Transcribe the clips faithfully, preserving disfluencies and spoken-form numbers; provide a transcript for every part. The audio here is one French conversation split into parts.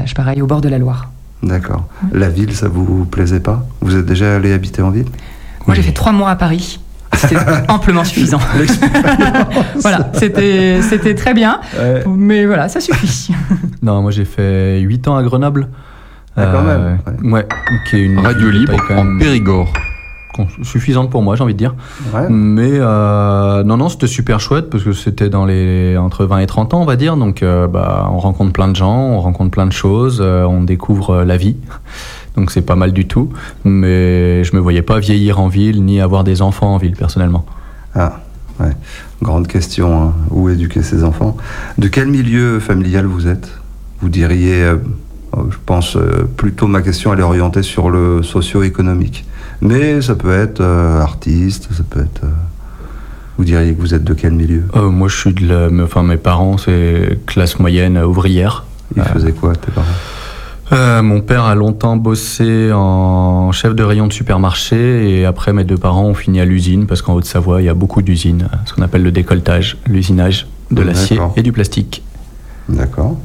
village, pareil, au bord de la Loire. D'accord. Ouais. La ville, ça vous plaisait pas? Vous êtes déjà allé habiter en ville? Moi, oui. J'ai fait trois mois à Paris. C'était amplement suffisant. Voilà, c'était, c'était très bien, ouais. Mais voilà, ça suffit. Non, moi j'ai fait huit ans à Grenoble. Ah, euh, quand même. Ouais, ouais qui est une radio libre quand même en Périgord. Suffisante pour moi, j'ai envie de dire. Ouais. Mais euh, non, non, c'était super chouette parce que c'était dans les entre vingt et trente ans, on va dire. Donc, euh, bah, on rencontre plein de gens, on rencontre plein de choses, euh, on découvre la vie. Donc, c'est pas mal du tout. Mais je me voyais pas vieillir en ville ni avoir des enfants en ville, personnellement. Ah, ouais. Grande question, hein. Où éduquer ses enfants? De quel milieu familial vous êtes? Vous diriez, euh, je pense, euh, plutôt ma question, elle est orientée sur le socio-économique. Mais ça peut être euh, artiste, ça peut être... Euh, vous diriez que vous êtes de quel milieu? euh, Moi, je suis de la... Enfin, mes parents, c'est classe moyenne ouvrière. Ils euh, faisaient quoi, tes parents? euh, Mon père a longtemps bossé en chef de rayon de supermarché. Et après, mes deux parents ont fini à l'usine, parce qu'en Haute-Savoie, il y a beaucoup d'usines. Ce qu'on appelle le décolletage, l'usinage de l'acier et du plastique. D'accord.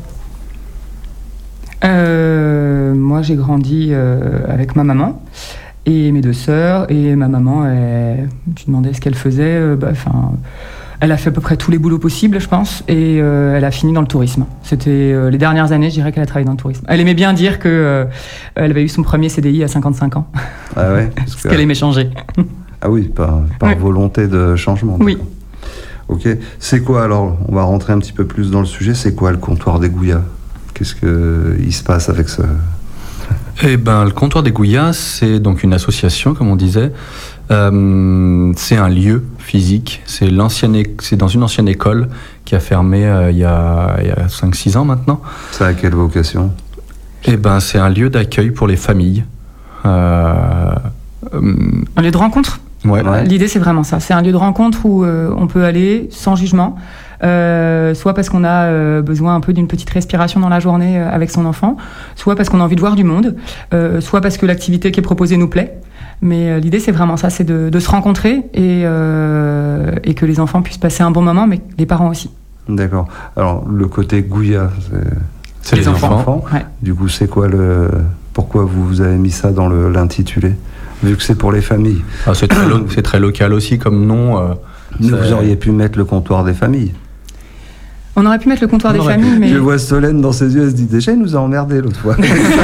Euh, moi, j'ai grandi euh, avec ma maman et mes deux sœurs, et ma maman, elle, tu demandais ce qu'elle faisait, euh, bah, elle a fait à peu près tous les boulots possibles, je pense, et euh, elle a fini dans le tourisme. C'était euh, les dernières années, je dirais qu'elle a travaillé dans le tourisme. Elle aimait bien dire qu'elle euh, avait eu son premier C D I à cinquante-cinq ans. Ah ouais, parce, parce que... qu'elle aimait changer. Ah oui, par, par ouais. volonté de changement. Oui. Ok, c'est quoi alors, on va rentrer un petit peu plus dans le sujet, c'est quoi le comptoir des Gouyas? Qu'est-ce qu'il se passe avec ce... Eh ben, le comptoir des Gouyas, c'est donc une association, comme on disait. Euh, c'est un lieu physique. C'est, l'ancienne é- c'est dans une ancienne école qui a fermé euh, il y a, il y a cinq six ans maintenant. Ça a quelle vocation? Eh ben, c'est un lieu d'accueil pour les familles. Euh, euh, un lieu de rencontre. Ouais. Ouais. L'idée, c'est vraiment ça. C'est un lieu de rencontre où euh, on peut aller sans jugement. Euh, soit parce qu'on a euh, besoin un peu d'une petite respiration dans la journée euh, avec son enfant, soit parce qu'on a envie de voir du monde, euh, soit parce que l'activité qui est proposée nous plaît. Mais euh, l'idée, c'est vraiment ça, c'est de, de se rencontrer et, euh, et que les enfants puissent passer un bon moment, mais les parents aussi. D'accord. Alors, le côté Gouya, c'est, c'est les, les enfants. enfants. Ouais. Du coup, c'est quoi le... Pourquoi vous avez mis ça dans le, l'intitulé, vu que c'est pour les familles? Ah, c'est, très lo- c'est très local aussi comme nom. Euh, Mais vous auriez pu mettre le comptoir des familles. On aurait pu mettre le comptoir on des familles, pu. mais... Je vois Solène dans ses yeux, elle se dit, déjà, il nous a emmerdés l'autre fois.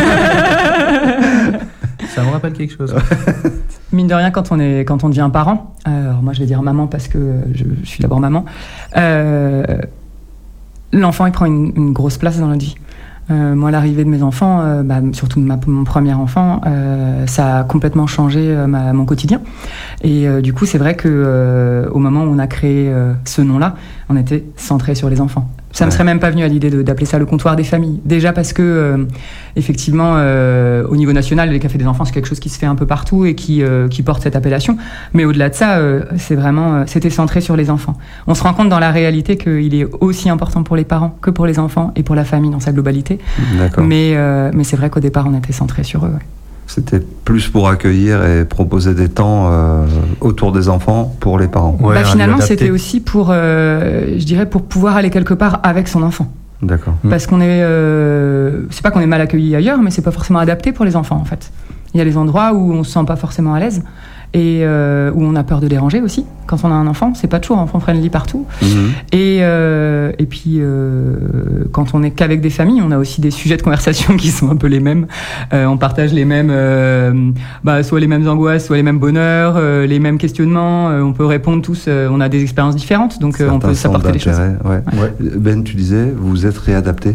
Ça me rappelle quelque chose. Mine de rien, quand on, est, quand on devient parent, euh, alors moi je vais dire maman parce que je, je suis d'abord maman, euh, l'enfant il prend une, une grosse place dans notre vie. Euh, moi, l'arrivée de mes enfants, euh, bah, surtout de ma, mon premier enfant, euh, ça a complètement changé euh, ma, mon quotidien. Et euh, du coup, c'est vrai que euh, au moment où on a créé euh, ce nom-là, on était centré sur les enfants. Ça ouais. me serait même pas venu à l'idée de, d'appeler ça le comptoir des familles. Déjà parce que, euh, effectivement, euh, au niveau national, les cafés des enfants, c'est quelque chose qui se fait un peu partout et qui, euh, qui porte cette appellation. Mais au-delà de ça, euh, c'est vraiment, euh, c'était centré sur les enfants. On se rend compte dans la réalité qu'il est aussi important pour les parents que pour les enfants et pour la famille dans sa globalité. D'accord. Mais, euh, mais c'est vrai qu'au départ, on était centré sur eux. Ouais. C'était plus pour accueillir et proposer des temps euh, autour des enfants pour les parents. Ouais, bah, finalement, c'était aussi pour, euh, je dirais, pour pouvoir aller quelque part avec son enfant. D'accord. Parce qu'on est, euh, c'est pas qu'on est mal accueilli ailleurs, mais c'est pas forcément adapté pour les enfants en fait. Il y a des endroits où on se sent pas forcément à l'aise et euh, où on a peur de déranger aussi. Quand on a un enfant, c'est pas toujours enfant friendly partout. Mmh. Et euh, et puis euh, quand on est qu'avec des familles, on a aussi des sujets de conversation qui sont un peu les mêmes. Euh, on partage les mêmes, euh, bah soit les mêmes angoisses, soit les mêmes bonheurs, euh, les mêmes questionnements. Euh, on peut répondre tous. Euh, on a des expériences différentes, donc euh, on peut s'apporter des choses. Ouais. Ouais. Ben, tu disais, vous vous êtes réadapté,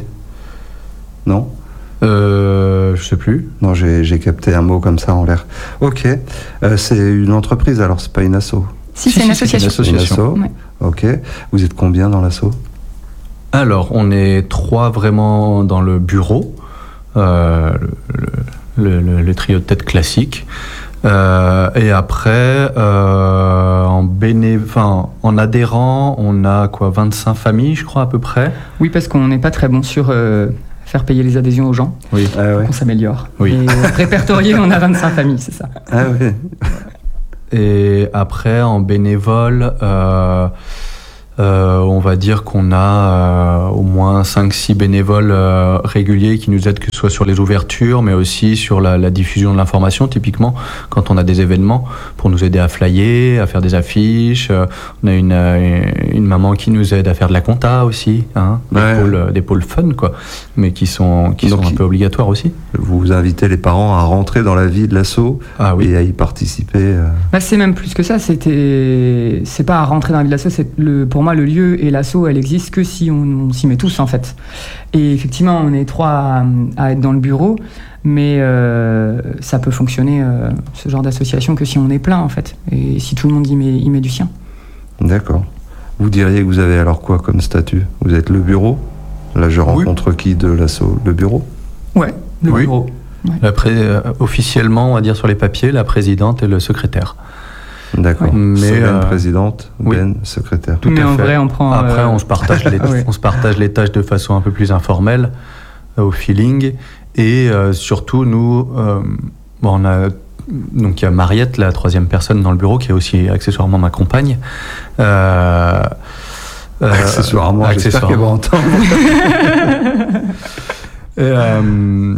non? Euh, je sais plus. Non, j'ai, j'ai capté un mot comme ça en l'air. Ok. Euh, c'est une entreprise alors, c'est pas une asso? Si, si c'est, une association. C'est une association. Une asso. Ouais. Ok. Vous êtes combien dans l'asso? Alors, on est trois vraiment dans le bureau, euh, le, le, le, le trio de tête classique. Euh, et après, euh, en béné... enfin, en adhérent, on a quoi, vingt-cinq familles, je crois à peu près. Oui, parce qu'on n'est pas très bon sur euh, faire payer les adhésions aux gens. Oui. Ah ouais. On s'améliore. Oui. Et euh, répertorié, on a vingt-cinq familles, c'est ça. Ah oui. Et après, en bénévole, euh, Euh, on va dire qu'on a euh, au moins cinq six bénévoles euh, réguliers qui nous aident, que ce soit sur les ouvertures, mais aussi sur la, la diffusion de l'information, typiquement quand on a des événements, pour nous aider à flyer, à faire des affiches. Euh, on a une, euh, une maman qui nous aide à faire de la compta aussi, hein, ouais. des, pôles, des pôles fun, quoi, mais qui sont, qui Donc, sont un peu obligatoires aussi. Vous invitez les parents à rentrer dans la vie de l'asso ah, oui. et à y participer. Euh... Bah, c'est même plus que ça, c'était... c'est pas à rentrer dans la vie de l'asso, c'est le... pour moi le lieu et l'asso, elle existe que si on, on s'y met tous en fait. Et effectivement, on est trois à, à être dans le bureau, mais euh, ça peut fonctionner, euh, ce genre d'association, que si on est plein en fait, et si tout le monde y met, y met du sien. D'accord. Vous diriez que vous avez alors quoi comme statut? Vous êtes le bureau? Là, je rencontre oui. qui de l'asso? Le bureau? Ouais, le oui. bureau. Ouais. La pré- euh, officiellement, on va dire sur les papiers, la présidente et le secrétaire. D'accord. Ouais. Mais Solène, euh, présidente, oui. Ben, secrétaire. Tout Mais à en fait. vrai, on prend. Après, euh... on se partage les, oui. on se partage les tâches de façon un peu plus informelle, euh, au feeling, et euh, surtout nous, euh, bon, on a donc il y a Mariette, la troisième personne dans le bureau, qui est aussi accessoirement ma compagne. Euh, euh, accessoirement, j'espère qu'elle va entendre. euh,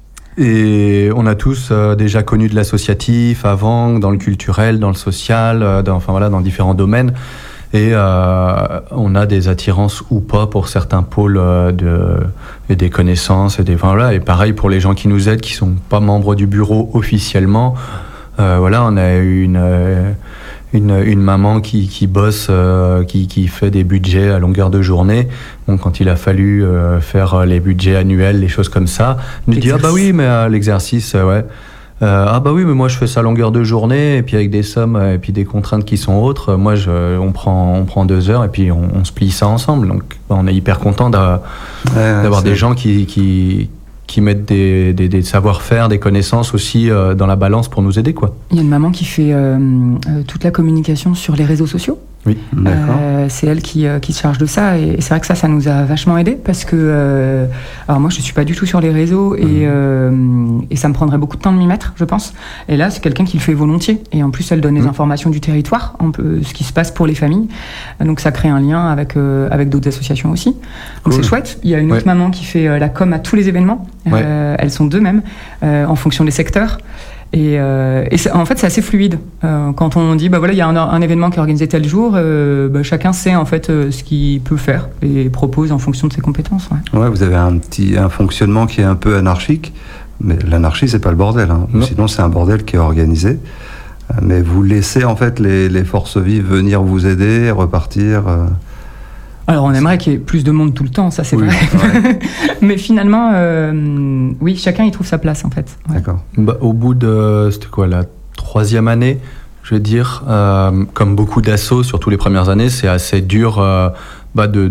Et on a tous euh, déjà connu de l'associatif avant, dans le culturel, dans le social, euh, dans, enfin voilà, dans différents domaines. Et euh, on a des attirances ou pas pour certains pôles euh, de, et des connaissances. Et, des, enfin, voilà. Et pareil pour les gens qui nous aident, qui sont pas membres du bureau officiellement. Euh, voilà, on a une, euh, une, une maman qui, qui bosse, euh, qui, qui fait des budgets à longueur de journée. Bon, quand il a fallu euh, faire les budgets annuels, les choses comme ça, nous dit ah bah oui, mais euh, l'exercice, euh, ouais. Euh, ah bah oui, mais moi je fais ça à longueur de journée, et puis avec des sommes et puis des contraintes qui sont autres. Moi, je, on prend, on prend deux heures et puis on, on se plie ça ensemble. Donc, on est hyper content d'avoir, ouais, d'avoir des gens qui, qui, qui mettent des, des, des savoir-faire, des connaissances aussi euh, dans la balance pour nous aider, quoi. Il y a une maman qui fait euh, euh, toute la communication sur les réseaux sociaux. Oui, d'accord. Euh, c'est elle qui, euh, qui se charge de ça, et c'est vrai que ça, ça nous a vachement aidé, parce que euh, alors moi je suis pas du tout sur les réseaux, et, mmh. euh, et ça me prendrait beaucoup de temps de m'y mettre, je pense. Et là, c'est quelqu'un qui le fait volontiers, et en plus elle donne les mmh. informations du territoire, un peu ce qui se passe pour les familles, donc ça crée un lien avec euh, avec d'autres associations aussi. Donc cool. C'est chouette. Il y a une autre ouais. maman qui fait euh, la com à tous les événements. Ouais. Euh, elles sont deux même, euh, en fonction des secteurs. Et, euh, et en fait, c'est assez fluide. Euh, quand on dit, bah voilà, il y a un, un événement qui est organisé tel jour, euh, bah, chacun sait en fait euh, ce qu'il peut faire et propose en fonction de ses compétences. Ouais, ouais vous avez un petit un fonctionnement qui est un peu anarchique, mais l'anarchie, c'est pas le bordel. Hein. Sinon, c'est un bordel qui est organisé. Mais vous laissez en fait les, les forces vives venir vous aider, repartir. Euh... Alors, on aimerait qu'il y ait plus de monde tout le temps, ça c'est oui, vrai. Ouais. Mais finalement, euh, oui, chacun y trouve sa place en fait. Ouais. D'accord. Bah, au bout de, c'était quoi, la troisième année, je veux dire, euh, comme beaucoup d'assos, surtout les premières années, c'est assez dur euh, bah, de,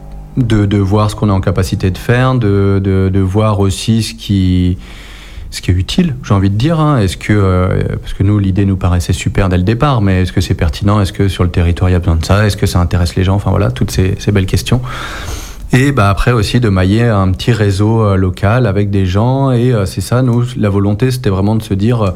de, de voir ce qu'on est en capacité de faire, de, de, de voir aussi ce qui... ce qui est utile, j'ai envie de dire. Hein. Est-ce que, euh, parce que nous, l'idée nous paraissait super dès le départ, mais est-ce que c'est pertinent? Est-ce que sur le territoire, il y a besoin de ça? Est-ce que ça intéresse les gens? Enfin voilà, toutes ces, ces belles questions. Et bah, après aussi de mailler un petit réseau euh, local avec des gens. Et euh, c'est ça, nous, la volonté, c'était vraiment de se dire...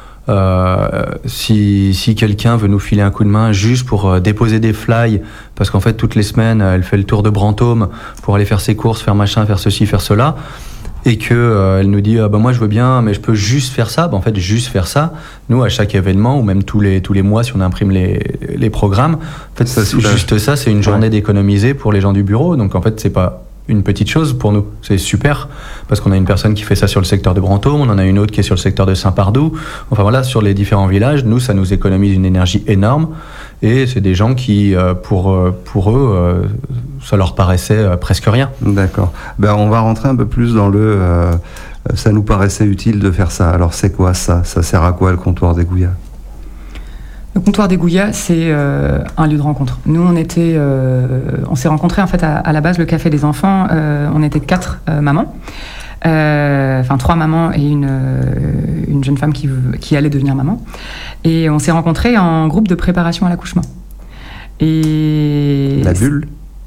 Euh, si, si quelqu'un veut nous filer un coup de main juste pour euh, déposer des fly, parce qu'en fait, toutes les semaines, elle fait le tour de Brantôme pour aller faire ses courses, faire machin, faire ceci, faire cela... et que euh, elle nous dit ah, bah moi je veux bien mais je peux juste faire ça, bah, en fait juste faire ça, nous à chaque événement ou même tous les tous les mois si on imprime les les programmes, en fait ça, c'est juste ça, c'est une journée ouais. d'économiser pour les gens du bureau, donc en fait c'est pas une petite chose pour nous, c'est super parce qu'on a une personne qui fait ça sur le secteur de Brantôme, on en a une autre qui est sur le secteur de Saint-Pardoux, enfin voilà, sur les différents villages, nous ça nous économise une énergie énorme et c'est des gens qui pour pour eux ça leur paraissait presque rien. D'accord. Ben on va rentrer un peu plus dans le euh, ça nous paraissait utile de faire ça. Alors c'est quoi ça? Ça sert à quoi le comptoir des Gouillas? Le comptoir des Gouillas, c'est euh, un lieu de rencontre. Nous, on était, euh, on s'est rencontrés en fait à, à la base le Café des Enfants. Euh, on était quatre euh, mamans, euh, enfin trois mamans et une euh, une jeune femme qui qui allait devenir maman. Et on s'est rencontrés en groupe de préparation à l'accouchement. Et la bulle.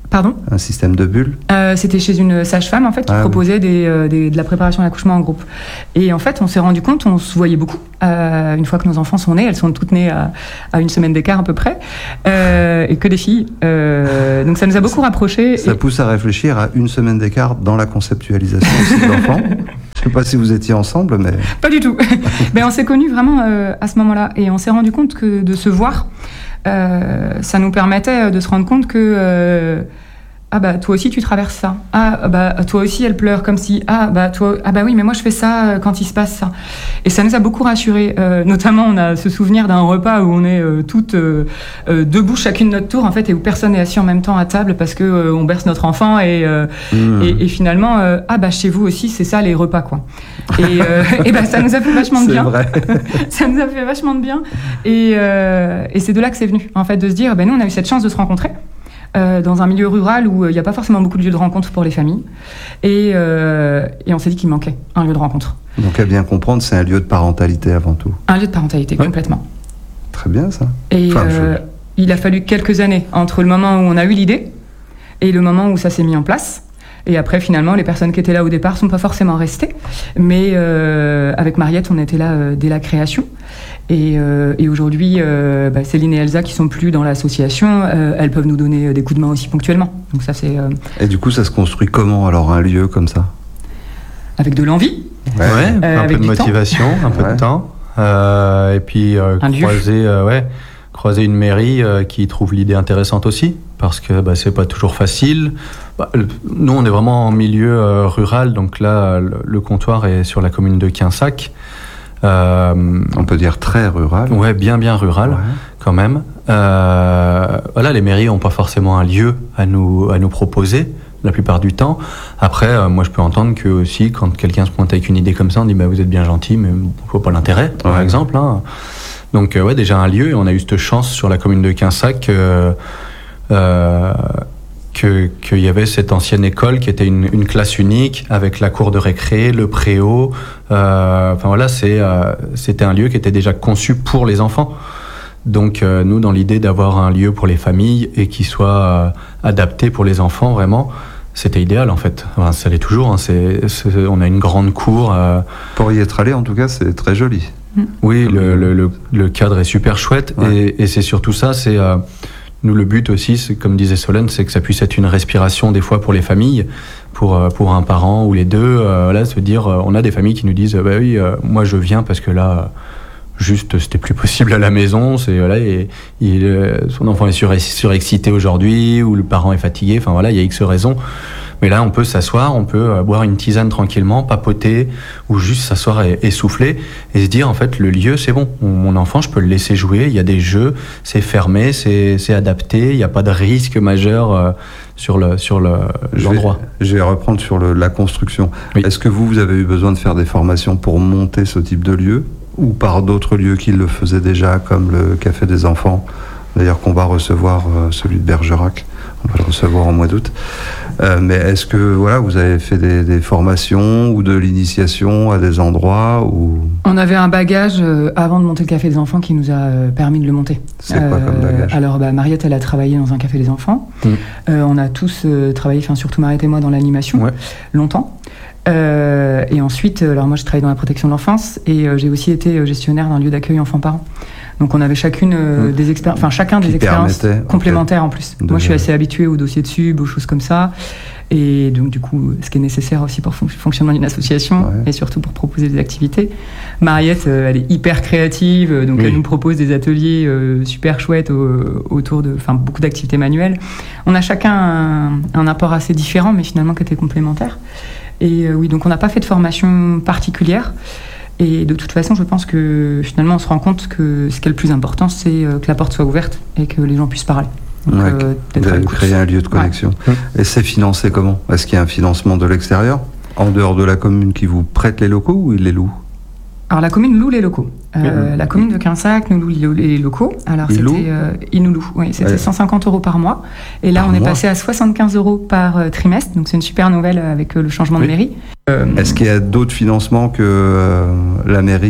Pardon ? Un système de bulles ? euh, C'était chez une sage-femme en fait qui Ah, proposait oui. des, euh, des, de la préparation à l'accouchement en groupe. Et en fait, on s'est rendu compte, on se voyait beaucoup. Euh, une fois que nos enfants sont nés, elles sont toutes nées à, à une semaine d'écart à peu près, euh, et que des filles. Euh, donc ça nous a beaucoup rapprochés. Ça et... pousse à réfléchir à une semaine d'écart dans la conceptualisation aussi de l'enfant. Je ne sais pas si vous étiez ensemble, mais... Pas du tout. Mais on s'est connus vraiment euh, à ce moment-là, et on s'est rendu compte que de se voir, euh, ça nous permettait de se rendre compte que... Euh, ah bah toi aussi tu traverses ça. Ah bah toi aussi elle pleure comme si ah bah toi ah bah oui mais moi je fais ça quand il se passe ça. Et ça nous a beaucoup rassurés. Euh, notamment on a ce souvenir d'un repas où on est euh, toutes euh, euh, debout chacune notre tour en fait et où personne n'est assis en même temps à table parce que euh, on berce notre enfant et euh, mmh. et, et finalement euh, ah bah chez vous aussi c'est ça les repas quoi. Et, euh, et bah ça nous a fait vachement de bien. C'est vrai. Ça nous a fait vachement de bien. Et euh, et c'est de là que c'est venu en fait de se dire ben nous on a eu cette chance de se rencontrer. Euh, dans un milieu rural où il euh, n'y a pas forcément beaucoup de lieux de rencontre pour les familles. Et, euh, et on s'est dit qu'il manquait un lieu de rencontre. Donc à bien comprendre, c'est un lieu de parentalité avant tout. Un lieu de parentalité, ouais. Complètement. Très bien ça. Et enfin, euh, je... il a fallu quelques années entre le moment où on a eu l'idée et le moment où ça s'est mis en place. Et après, finalement, les personnes qui étaient là au départ ne sont pas forcément restées. Mais euh, avec Mariette, on était là euh, dès la création. Et, euh, et aujourd'hui, euh, bah, Céline et Elsa qui sont plus dans l'association, euh, elles peuvent nous donner des coups de main aussi ponctuellement. Donc ça, c'est. Euh... Et du coup, ça se construit comment alors un lieu comme ça ? Avec de l'envie. Ouais. ouais euh, un peu de motivation, temps. un peu ouais. de temps, euh, et puis euh, croiser, euh, ouais, croiser une mairie euh, qui trouve l'idée intéressante aussi, parce que bah, c'est pas toujours facile. Bah, le, nous, on est vraiment en milieu euh, rural, donc là, le, le comptoir est sur la commune de Quinsac. Euh, on peut dire très rural. Ouais, bien bien rural ouais. quand même. Euh, voilà, les mairies n'ont pas forcément un lieu à nous à nous proposer la plupart du temps. Après, euh, moi je peux entendre que aussi quand quelqu'un se pointe avec une idée comme ça, on dit bah vous êtes bien gentil, mais je vois pas l'intérêt, par ouais. exemple. Hein. Donc euh, ouais, déjà un lieu. Et on a eu cette chance sur la commune de Quinsac. Euh, euh, Que, qu'il y avait cette ancienne école qui était une, une classe unique avec la cour de récré, le préau. Euh, enfin voilà, c'est, euh, c'était un lieu qui était déjà conçu pour les enfants. Donc euh, nous, dans l'idée d'avoir un lieu pour les familles et qui soit euh, adapté pour les enfants, vraiment, c'était idéal en fait. Enfin, ça l'est toujours. Hein, c'est, c'est, on a une grande cour. Euh... Pour y être allé, en tout cas, c'est très joli. Oui, le, le, le, le cadre est super chouette ouais. et, et c'est surtout ça, c'est... Euh, Nous, le but aussi, c'est, comme disait Solène, c'est que ça puisse être une respiration des fois pour les familles, pour, pour un parent ou les deux. Euh, là, se dire, on a des familles qui nous disent, bah oui, euh, moi je viens parce que là, juste, c'était plus possible à la maison. C'est là, et, et, son enfant est sur, surexcité aujourd'hui ou le parent est fatigué. Enfin voilà, il y a X raisons. Mais là, on peut s'asseoir, on peut euh, boire une tisane tranquillement, papoter, ou juste s'asseoir et, et souffler, et se dire, en fait, le lieu, c'est bon. Mon enfant, je peux le laisser jouer, il y a des jeux, c'est fermé, c'est, c'est adapté, il n'y a pas de risque majeur euh, sur, le, sur le, l'endroit. Je vais, je vais reprendre sur le, la construction. Oui. Est-ce que vous, vous avez eu besoin de faire des formations pour monter ce type de lieu, ou par d'autres lieux qui le faisaient déjà, comme le Café des Enfants, d'ailleurs qu'on va recevoir, euh, celui de Bergerac. On va le recevoir en mois d'août. Euh, mais est-ce que voilà, vous avez fait des, des formations ou de l'initiation à des endroits où... On avait un bagage euh, avant de monter le Café des Enfants qui nous a euh, permis de le monter. C'est quoi euh, comme bagage ? Alors bah, Mariette, elle a travaillé dans un Café des Enfants. Mmh. Euh, on a tous euh, travaillé, enfin surtout Mariette et moi, dans l'animation, ouais. longtemps. Euh, et ensuite, alors moi, je travaille dans la protection de l'enfance et euh, j'ai aussi été gestionnaire d'un lieu d'accueil enfants-parents. Donc on avait chacune euh, mmh. des expériences, enfin chacun des expériences complémentaires okay. en plus. De Moi je suis assez habituée aux dossiers de sub, aux choses comme ça, et donc du coup ce qui est nécessaire aussi pour le fonctionnement d'une association ouais. et surtout pour proposer des activités. Mariette, euh, elle est hyper créative, donc oui. elle nous propose des ateliers euh, super chouettes au, autour de, enfin beaucoup d'activités manuelles. On a chacun un, un apport assez différent, mais finalement qui était complémentaire. Et euh, oui, donc on n'a pas fait de formation particulière. Et de toute façon, je pense que finalement, on se rend compte que ce qui est le plus important, c'est que la porte soit ouverte et que les gens puissent parler. Donc, ouais, euh, de créer un lieu de connexion. Ouais. Et c'est financé comment ? Est-ce qu'il y a un financement de l'extérieur, en dehors de la commune qui vous prête les locaux, ou il les loue ? Alors la commune loue les locaux. Euh, mmh. La commune de Quinsac nous loue les locaux. Alors il c'était, loue euh, il nous loue. Oui, c'était ouais. cent cinquante euros par mois. Et là, par on est mois. passé à soixante-quinze euros par euh, trimestre. Donc c'est une super nouvelle avec euh, le changement oui. de mairie. Euh, Est-ce qu'il y a d'autres financements que euh, la mairie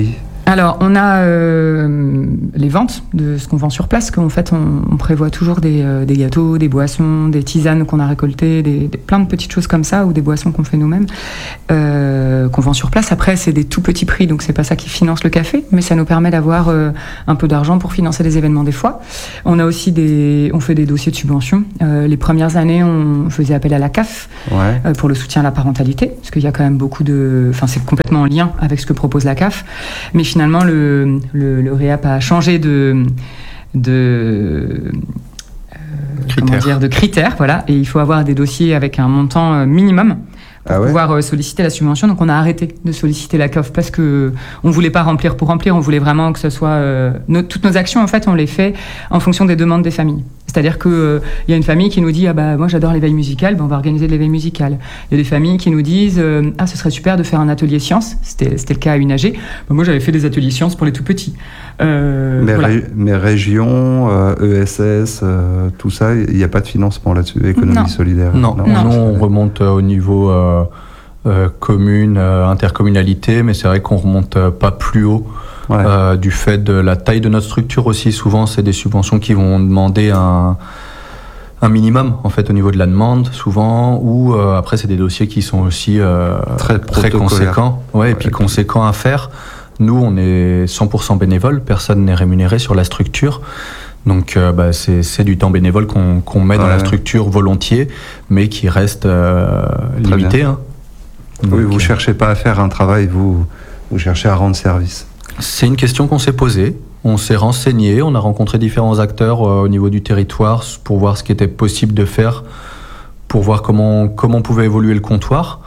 Alors, on a euh, les ventes de ce qu'on vend sur place, qu'en fait, on, on prévoit toujours des, euh, des gâteaux, des boissons, des tisanes qu'on a récoltées, des, des, plein de petites choses comme ça, ou des boissons qu'on fait nous-mêmes, euh, qu'on vend sur place. Après, c'est des tout petits prix, donc c'est pas ça qui finance le café, mais ça nous permet d'avoir euh, un peu d'argent pour financer des événements des fois. On a aussi des, on fait des dossiers de subvention. Euh, les premières années, on faisait appel à la C A F Ouais. euh, pour le soutien à la parentalité, parce qu'il y a quand même beaucoup de, enfin, c'est complètement en lien avec ce que propose la C A F, mais finalement, le, le, le réap a changé de, de, euh, comment dire, de critères, voilà, et il faut avoir des dossiers avec un montant euh, minimum pour Ah ouais pouvoir euh, solliciter la subvention. Donc on a arrêté de solliciter la C A F parce que on voulait pas remplir pour remplir, on voulait vraiment que ce soit euh, nos, toutes nos actions en fait, on les fait en fonction des demandes des familles. C'est-à-dire que euh, il y a une famille qui nous dit ah bah moi j'adore l'éveil musical, ben on va organiser de l'éveil musical. Il y a des familles qui nous disent euh, ah ce serait super de faire un atelier sciences. C'était c'était le cas à Unagé. Ben, moi j'avais fait des ateliers sciences pour les tout petits. Euh, Mais, voilà. ré- mais régions, euh, E S S, euh, tout ça, il n'y a pas de financement là-dessus, économie Non. solidaire. Non, Non. nous on remonte euh, au niveau euh, euh, commune, euh, intercommunalité, mais c'est vrai qu'on remonte euh, pas plus haut Ouais. euh, du fait de la taille de notre structure aussi. Souvent, c'est des subventions qui vont demander un, un minimum en fait au niveau de la demande, souvent, ou euh, après c'est des dossiers qui sont aussi euh, Très très protocolaires. conséquents, ouais, et puis Ouais, puis- conséquents à faire. Nous, on est cent pour cent bénévole, personne n'est rémunéré sur la structure. Donc, euh, bah, c'est, c'est du temps bénévole qu'on, qu'on met dans Ouais. la structure volontiers, mais qui reste euh, Très limité. Hein. Oui, Donc, vous euh, cherchez pas à faire un travail, vous, vous cherchez à rendre service. C'est une question qu'on s'est posée. On s'est renseigné, on a rencontré différents acteurs euh, au niveau du territoire pour voir ce qui était possible de faire, pour voir comment, comment pouvait évoluer le comptoir.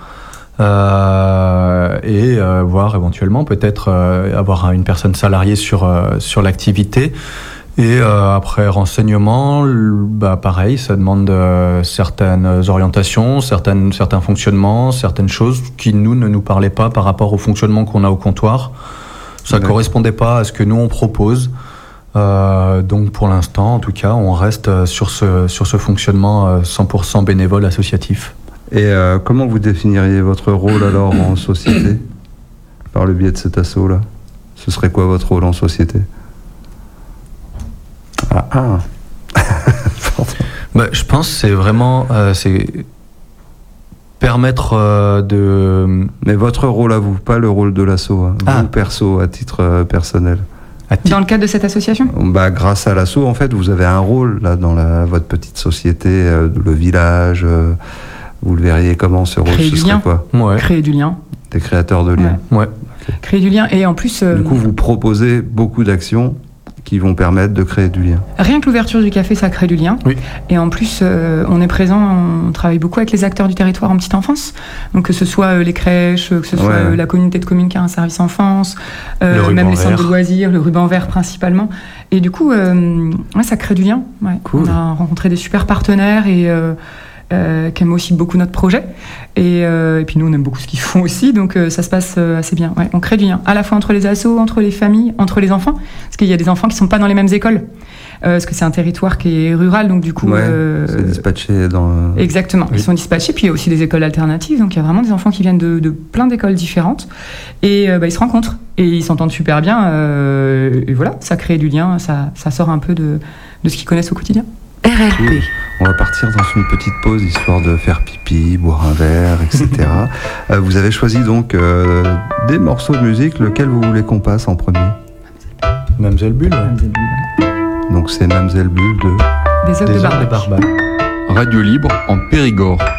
Euh, et euh, voir éventuellement peut-être euh, avoir une personne salariée sur, euh, sur l'activité. Et euh, après renseignement, l- bah, pareil, ça demande euh, certaines orientations, certaines, certains fonctionnements, certaines choses qui nous ne nous parlaient pas par rapport au fonctionnement qu'on a au comptoir. Ça ne D'accord. correspondait pas à ce que nous on propose. Euh, donc pour l'instant, en tout cas, on reste sur ce, sur ce fonctionnement euh, cent pour cent bénévole associatif. Et euh, comment vous définiriez votre rôle alors en société, par le biais de cet assaut-là? Ce serait quoi votre rôle en société? Ah, ah. Pardon. Bah, je pense que c'est vraiment euh, c'est permettre euh, de Mais votre rôle à vous, pas le rôle de l'assaut, hein. Ah. Vous perso, à titre euh, personnel. à titre- Dans le cadre de cette association. Bah, grâce à l'assaut, en fait, vous avez un rôle là dans la, votre petite société, euh, le village. euh, vous le verriez comment ce rôle? Créer Ce du serait lien. quoi? ouais, Créer du lien. Des créateurs de liens. ouais. Créer du lien. Et en plus, euh, Du coup, vous proposez beaucoup d'actions qui vont permettre de créer du lien. rien que l'ouverture du café, ça crée du lien. Oui. Et en plus, euh, on est présent, on travaille beaucoup avec les acteurs du territoire en petite enfance. Donc que ce soit euh, les crèches, que ce soit Ouais. euh, la communauté de communes qui a un service enfance, euh, Le ruban même les centres vert. de loisirs, le ruban vert principalement. Et du coup, euh, ouais, ça crée du lien. Ouais. Cool. On a rencontré des super partenaires et euh, euh, qui aiment aussi beaucoup notre projet. Et, euh, et puis nous, on aime beaucoup ce qu'ils font aussi. Donc euh, ça se passe euh, assez bien. Ouais. On crée du lien, à la fois entre les assos, entre les familles, entre les enfants. Parce qu'il y a des enfants qui sont pas dans les mêmes écoles. Euh, parce que c'est un territoire qui est rural, donc du coup... Ouais, euh, c'est dispatché dans. Exactement, Oui. ils sont dispatchés, puis il y a aussi des écoles alternatives, donc il y a vraiment des enfants qui viennent de, de plein d'écoles différentes, et euh, bah, ils se rencontrent, et ils s'entendent super bien, euh, et voilà, ça crée du lien, ça, ça sort un peu de, de ce qu'ils connaissent au quotidien. R L P. On va partir dans une petite pause histoire de faire pipi, boire un verre, et cetera. Euh, vous avez choisi donc euh, des morceaux de musique, lequel vous voulez qu'on passe en premier? Mamselle Bulle, ouais. Donc c'est Mamselle Bulle de. Des œufs Des de heures de barbac. Barbac. Radio libre en Périgord.